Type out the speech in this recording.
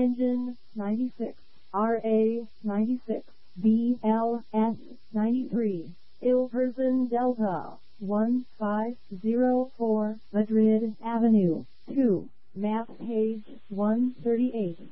Engine 96, RA 96, BLS 93, Ilperson Delta 1504, Madrid Avenue 2, map page 138.